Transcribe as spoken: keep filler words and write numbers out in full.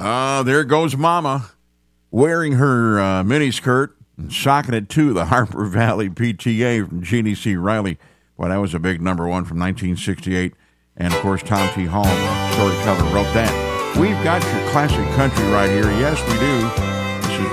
Uh, there goes Mama, wearing her uh, miniskirt and socking it to the Harper Valley P T A from Jeannie C. Riley. Well, that was a big number one from nineteen sixty-eight. And, of course, Tom T. Hall, storyteller, wrote that. We've got your classic country right here. Yes, we do.